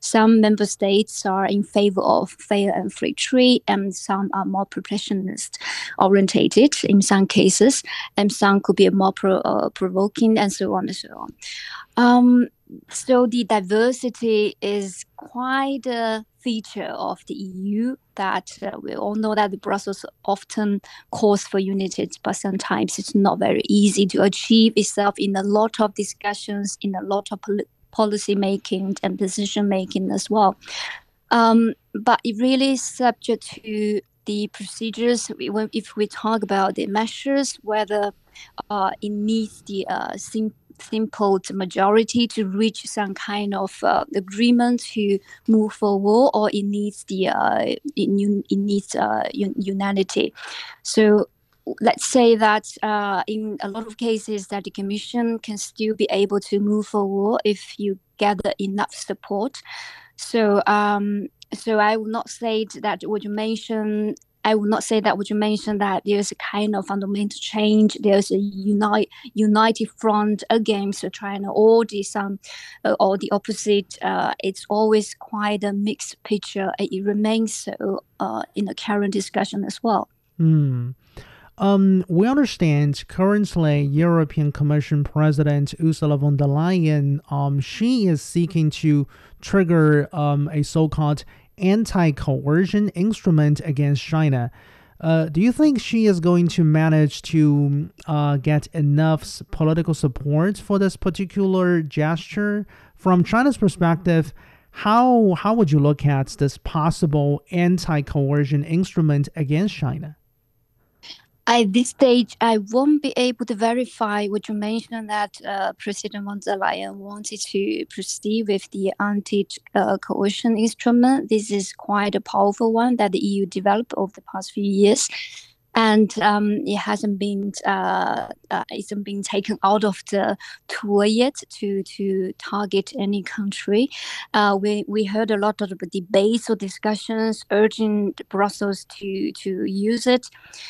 Some member states are in favor of fair and free trade, and some are more protectionist orientated in some cases, and some could be more provoking, and so on and so on. So the diversity is quite a feature of the EU that we all know that Brussels often calls for unity, but sometimes it's not very easy to achieve itself in a lot of discussions, in a lot of policy making and decision making as well. But it really is subject to the procedures. If we talk about the measures, whether it needs the simple majority to reach some kind of agreement to move forward, or it needs unanimity. So let's say that in a lot of cases that the Commission can still be able to move forward if you gather enough support. So I would not say that what you mentioned. I would not say that what you mentioned that there's a kind of fundamental change. There's a united front against China, or the opposite. It's always quite a mixed picture. It remains so in the current discussion as well. We understand currently European Commission President Ursula von der Leyen, she is seeking to trigger a so-called anti-coercion instrument against China. Do you think she is going to manage to get enough political support for this particular gesture? From China's perspective, how would you look at this possible anti-coercion instrument against China? At this stage, I won't be able to verify what you mentioned that President von der Leyen wanted to proceed with the anti-coercion instrument. This is quite a powerful one that the EU developed over the past few years. And it hasn't been taken out of the tool yet to target any country. We heard a lot of debates or discussions urging Brussels to use it.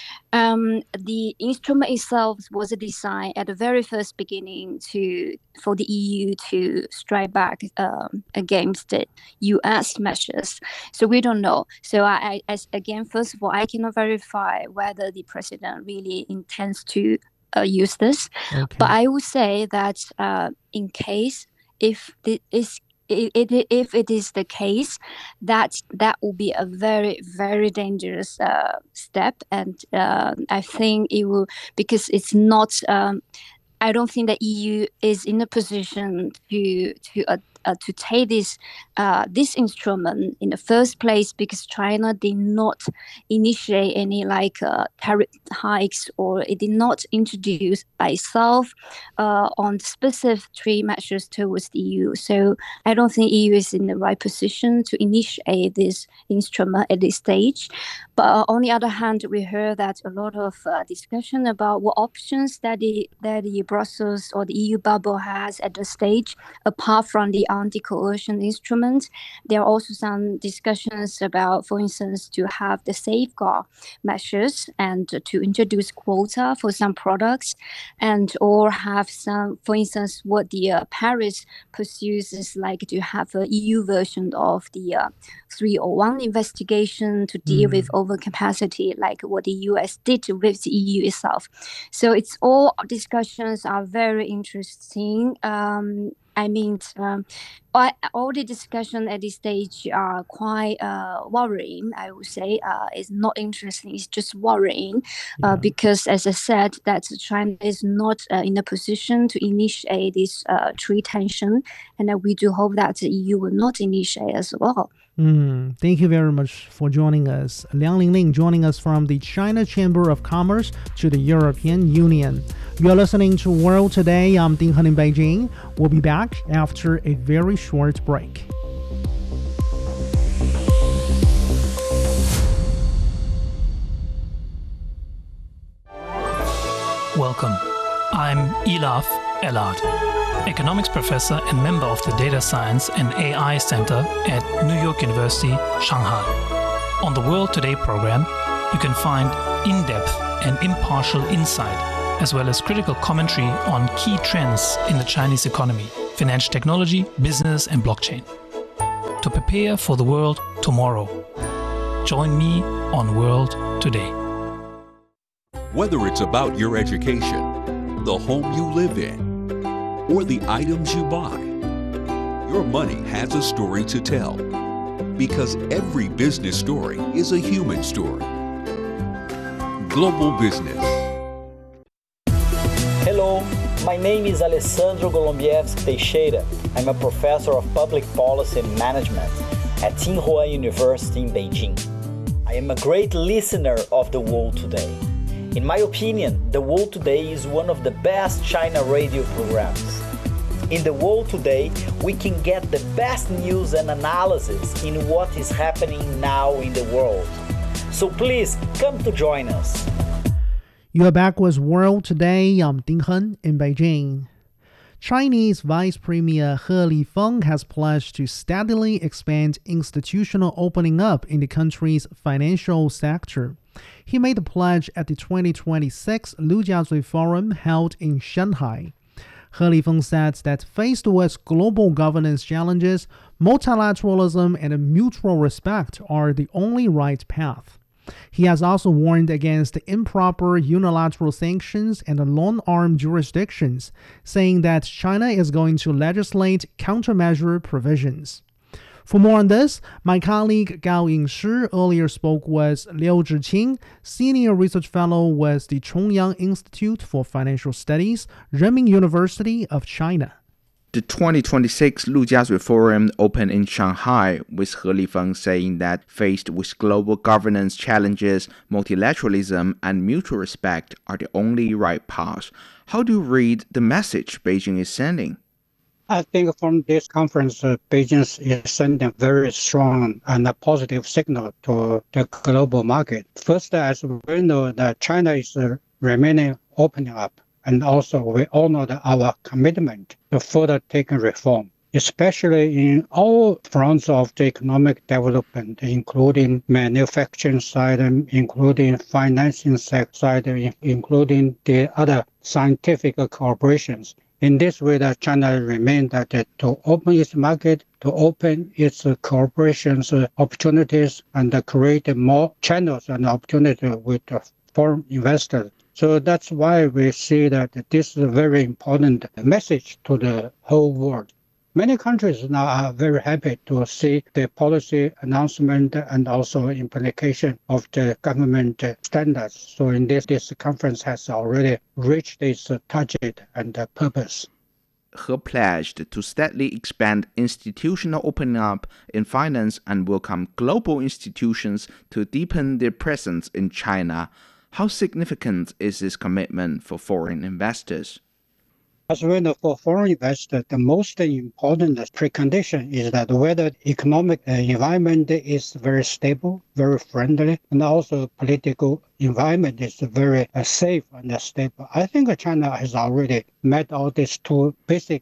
The instrument itself was designed at the very first beginning for the EU to strike back against the US measures. So we don't know. So first of all, I cannot verify whether the president really intends to use this. Okay. But I would say that in case if it is the case, that will be a very, very dangerous step, and I think it will, because it's not. I don't think the EU is in a position to take this instrument in the first place, because China did not initiate any tariff hikes, or it did not introduce by itself on specific trade measures towards the EU. So I don't think EU is in the right position to initiate this instrument at this stage. But on the other hand, we heard that a lot of discussion about what options that the Brussels or the EU bubble has at the stage, apart from the anti-coercion instrument. There are also some discussions about, for instance, to have the safeguard measures and to introduce quota for some products, and or have some, for instance, what the Paris pursues is like to have a EU version of the 301 investigation to deal with overcapacity, like what the US did with the EU itself. So it's all discussions are very interesting. All the discussion at this stage are quite worrying, I would say. It's not interesting, it's just worrying, because, as I said, that China is not in a position to initiate this trade tension, and we do hope that the EU will not initiate as well. Thank you very much for joining us. Liang Lingling joining us from the China Chamber of Commerce to the European Union. You're listening to World Today. I'm Ding Han in Beijing. We'll be back after a very short break. Welcome. I'm Elaf Elad, economics professor and member of the Data Science and AI Center at New York University, Shanghai. On the World Today program, you can find in-depth and impartial insight, as well as critical commentary on key trends in the Chinese economy, financial technology, business, and blockchain. To to prepare for the world tomorrow. Join me on World Today. Whether it's about your education, the home you live in, or the items you buy, your money has a story to tell. Because every business story is a human story. Global Business. Hello, my name is Alessandro Golombieski Teixeira. I'm a professor of public policy and management at Tsinghua University in Beijing. I am a great listener of The World Today. In my opinion, The World Today is one of the best China radio programs. In The World Today, we can get the best news and analysis in what is happening now in the world. So please come to join us. You are back with World Today. I'm Ding Hen in Beijing. Chinese Vice Premier He Lifeng has pledged to steadily expand institutional opening up in the country's financial sector. He made the pledge at the 2026 Lujiazui Forum held in Shanghai. He Lifeng said that faced with global governance challenges, multilateralism and mutual respect are the only right path. He has also warned against improper unilateral sanctions and long-arm jurisdictions, saying that China is going to legislate countermeasure provisions. For more on this, my colleague Gao Yingshi earlier spoke with Liu Zhiqing, Senior Research Fellow with the Chongyang Institute for Financial Studies, Renmin University of China. The 2026 Lujiazui Forum opened in Shanghai, with He Lifeng saying that faced with global governance challenges, multilateralism and mutual respect are the only right path. How do you read the message Beijing is sending? I think from this conference, Beijing is sending very strong and a positive signal to the global market. First, as we know that China is remaining opening up. And also, we honor our commitment to further taking reform, especially in all fronts of the economic development, including manufacturing side, including financing side, including the other scientific cooperations. In this way, that China remains to open its market, to open its cooperations opportunities, and create more channels and opportunities with foreign investors. So that's why we see that this is a very important message to the whole world. Many countries now are very happy to see the policy announcement and also implication of the government standards. So in this conference has already reached its target and purpose. He pledged to steadily expand institutional opening up in finance and welcome global institutions to deepen their presence in China. How significant is this commitment for foreign investors? As we know, for foreign investors, the most important precondition is that whether economic environment is very stable, very friendly, and also political environment is very safe and stable. I think China has already met all these two basic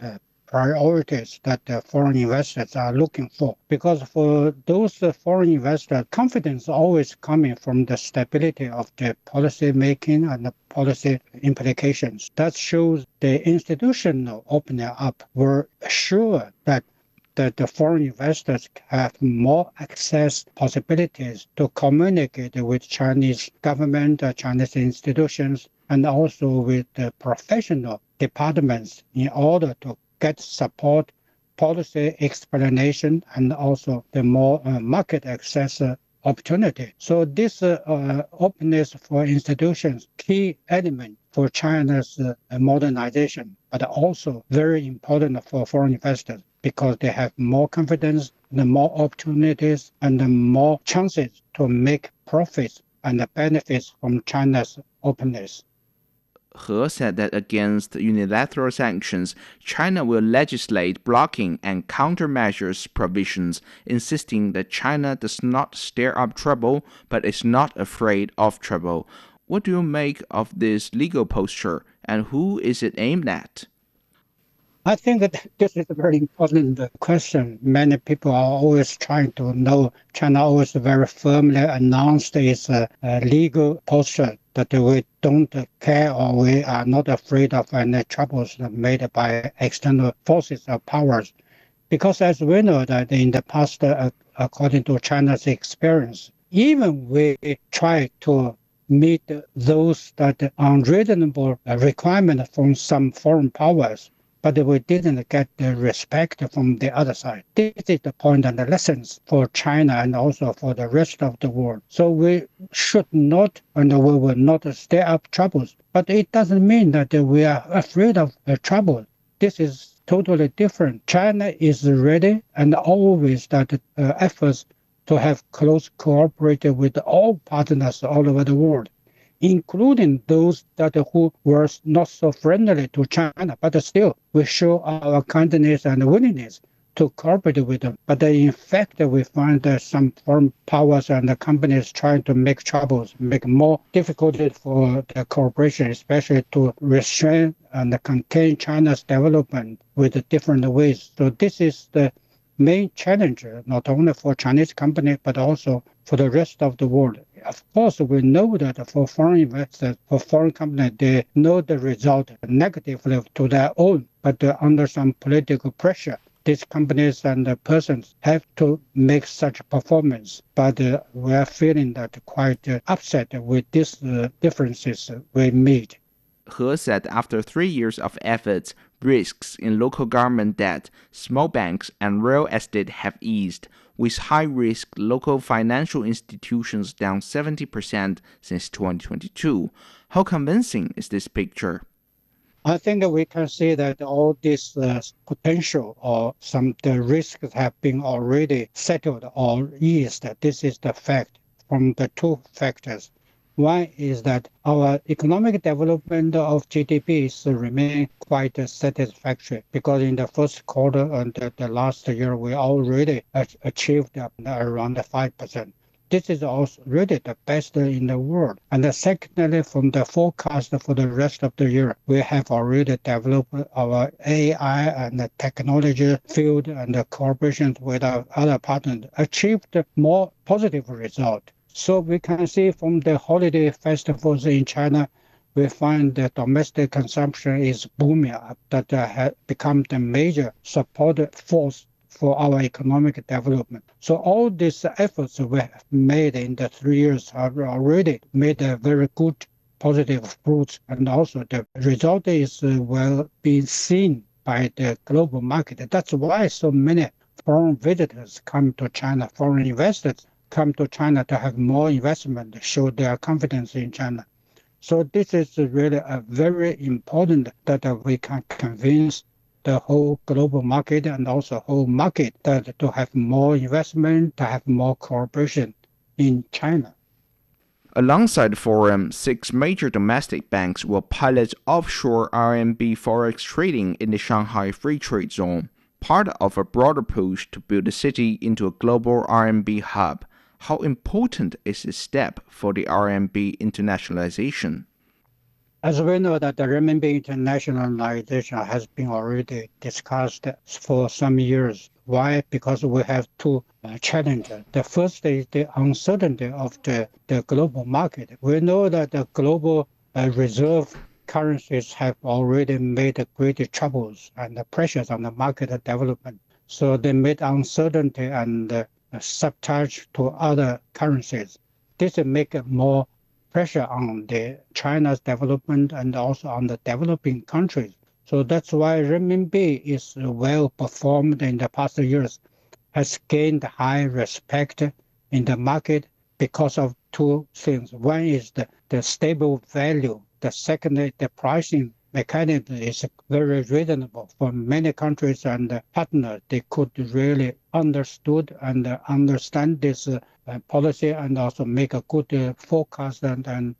priorities that foreign investors are looking for. Because for those foreign investors, confidence always coming from the stability of the policy making and the policy implications. That shows the institutional opening up were sure that the foreign investors have more access possibilities to communicate with Chinese government, Chinese institutions, and also with the professional departments in order to get support, policy explanation, and also the more market access opportunity. So this openness for institutions, key element for China's modernization, but also very important for foreign investors because they have more confidence, the more opportunities, and the more chances to make profits and benefits from China's openness. He said that against unilateral sanctions, China will legislate blocking and countermeasures provisions, insisting that China does not stir up trouble, but is not afraid of trouble. What do you make of this legal posture, and who is it aimed at? I think that this is a very important question. Many people are always trying to know. China always very firmly announced its legal posture that we don't care or we are not afraid of any troubles made by external forces or powers. Because as we know that in the past, according to China's experience, even we try to meet those that unreasonable requirement from some foreign powers, but we didn't get the respect from the other side. This is the point and the lessons for China and also for the rest of the world. So we should not and we will not stir up troubles. But it doesn't mean that we are afraid of trouble. This is totally different. China is ready and always that efforts to have close cooperation with all partners all over the world, including those that who were not so friendly to China, but still we show our kindness and willingness to cooperate with them. But in fact, we find that some foreign powers and the companies trying to make troubles, make more difficult for the cooperation, especially to restrain and contain China's development with different ways. So this is the main challenge, not only for Chinese companies, but also for the rest of the world. Of course, we know that for foreign investors, for foreign companies, they know the result negatively to their own, but under some political pressure, these companies and persons have to make such performance. But we are feeling that quite upset with these differences we made. He said after 3 years of efforts, risks in local government debt, small banks, and real estate have eased, with high-risk local financial institutions down 70% since 2022. How convincing is this picture? I think we can see that all this potential or the risks have been already settled or eased. This is the fact from the two factors. One is that our economic development of GDP is remain quite satisfactory because in the first quarter and the last year, we already achieved around 5%. This is also really the best in the world. And secondly, from the forecast for the rest of the year, we have already developed our AI and the technology field and the cooperation with our other partners, achieved more positive result. So we can see from the holiday festivals in China, we find that domestic consumption is booming up, that has become the major support force for our economic development. So all these efforts we have made in the 3 years have already made a very good positive fruits, and also the result is well being seen by the global market. That's why so many foreign visitors come to China, foreign investors come to China to have more investment, show their confidence in China. So this is really a very important that we can convince the whole global market and also whole market that to have more investment, to have more cooperation in China. Alongside the forum, 6 major domestic banks will pilot offshore RMB forex trading in the Shanghai Free Trade Zone, part of a broader push to build the city into a global RMB hub. How important is this step for the RMB internationalization? As we know that the renminbi internationalization has been already discussed for some years. Why? Because we have two challenges. The first is the uncertainty of the global market. We know that the global reserve currencies have already made great troubles and the pressures on the market development. So they made uncertainty and subcharge to other currencies. This make more pressure on the China's development and also on the developing countries. So that's why renminbi is well performed in the past years, has gained high respect in the market because of two things. One is the stable value. The second is the pricing mechanism is very reasonable for many countries and partners. They could really understood and understand this policy and also make a good forecast and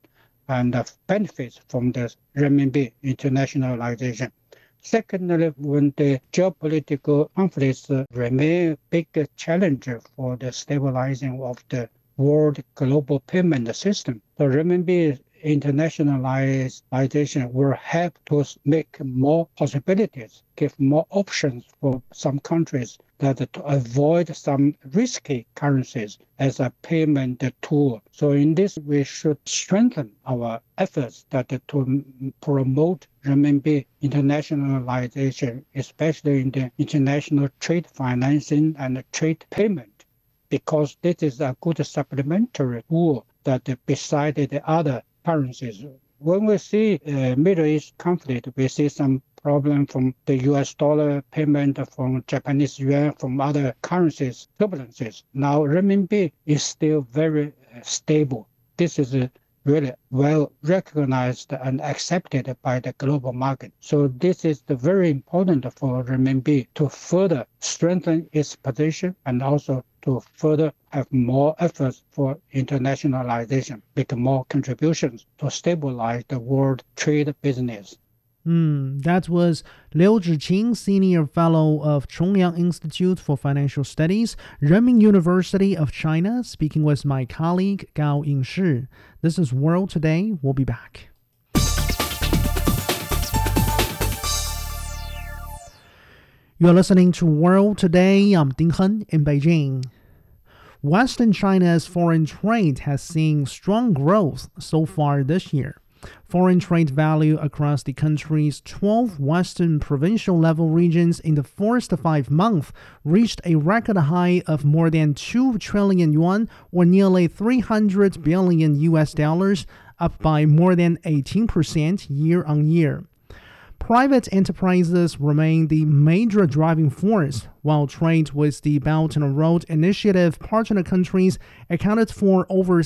benefits from the renminbi internationalization. Secondly, when the geopolitical conflicts remain a big challenge for the stabilizing of the world global payment system, the renminbi internationalization will help to make more possibilities, give more options for some countries that to avoid some risky currencies as a payment tool. So in this, we should strengthen our efforts that to promote renminbi internationalization, especially in the international trade financing and trade payment, because this is a good supplementary tool that beside the other currencies. When we see Middle East conflict, we see some problem from the US dollar payment, from Japanese yuan, from other currencies, turbulences. Now renminbi is still very stable. This is really well recognized and accepted by the global market. So this is very important for renminbi to further strengthen its position and also to further have more efforts for internationalization, make more contributions to stabilize the world trade business. That was Liu Zhiqing, Senior Fellow of Chongyang Institute for Financial Studies, Renmin University of China, speaking with my colleague Gao Yingshi. This is World Today. We'll be back. You're listening to World Today. I'm Ding Hen in Beijing. Western China's foreign trade has seen strong growth so far this year. Foreign trade value across the country's 12 western provincial level regions in the first 5 months reached a record high of more than 2 trillion yuan, or nearly 300 billion US dollars, up by more than 18% year on year. Private enterprises remain the major driving force, while trade with the Belt and Road Initiative partner countries accounted for over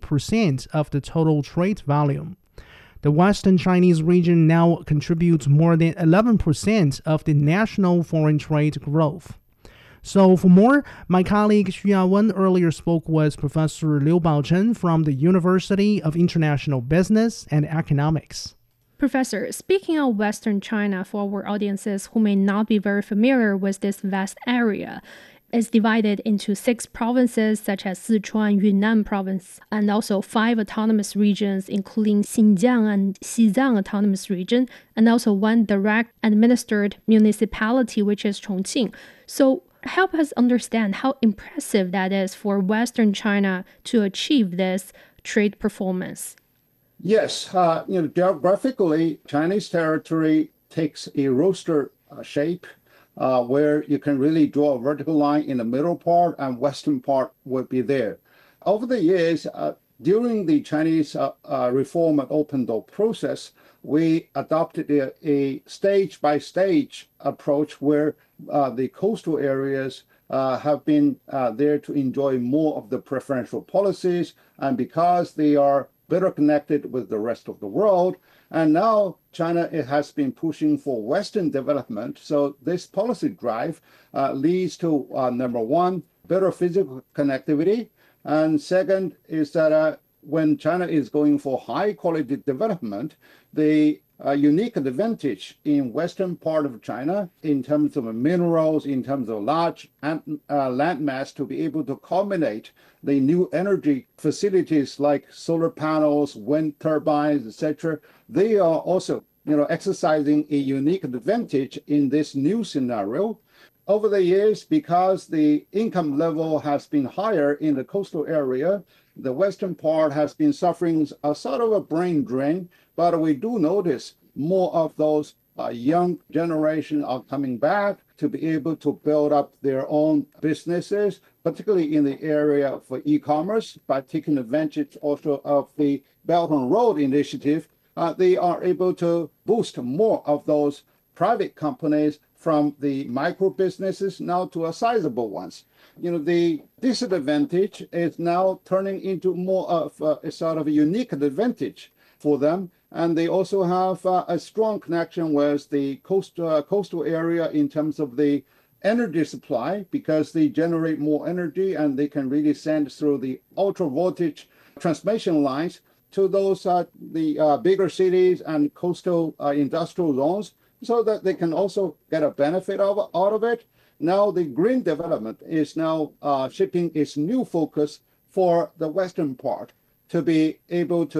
60% of the total trade volume. The Western Chinese region now contributes more than 11% of the national foreign trade growth. So for more, my colleague Xu Yawen earlier spoke with Professor Liu Baochen from the University of International Business and Economics. Professor, speaking of Western China, for our audiences who may not be very familiar with this vast area, it's divided into 6 provinces such as Sichuan, Yunnan province, and also 5 autonomous regions, including Xinjiang and Xizang autonomous region, and also 1 direct administered municipality, which is Chongqing. So help us understand how impressive that is for Western China to achieve this trade performance. Yes, geographically, Chinese territory takes a roster shape. Where you can really draw a vertical line in the middle part and western part would be there. Over the years, during the Chinese reform and open door process, we adopted a stage-by-stage approach where the coastal areas have been there to enjoy more of the preferential policies, and because they are better connected with the rest of the world. And now China has been pushing for Western development. So this policy drive leads to, number one, better physical connectivity. And second is that when China is going for high quality development, the unique advantage in western part of China in terms of minerals, in terms of large land mass to be able to culminate the new energy facilities like solar panels, wind turbines, etc. They are also exercising a unique advantage in this new scenario. Over the years, because the income level has been higher in the coastal area, the western part has been suffering a sort of a brain drain, but we do notice more of those young generation are coming back to be able to build up their own businesses, particularly in the area for e-commerce, by taking advantage also of the Belt and Road Initiative. They are able to boost more of those private companies from the micro businesses now to a sizable ones. The disadvantage is now turning into more of a sort of a unique advantage for them. And they also have a strong connection with the coastal area in terms of the energy supply, because they generate more energy and they can really send through the ultra voltage transmission lines to those the bigger cities and coastal industrial zones, so that they can also get a benefit out of it. Now the green development is now shifting its new focus for the western part to be able to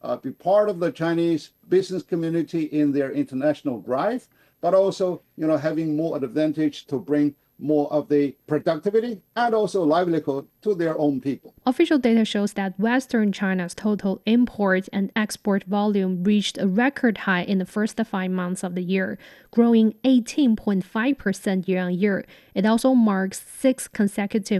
be part of the Chinese business community in their international drive, but also, having more advantage to bring more of the productivity and also livelihood to their own people. Official data shows that Western China's total import and export volume reached a record high in the first 5 months of the year, growing 18.5% year-on-year. It also marks 6 consecutive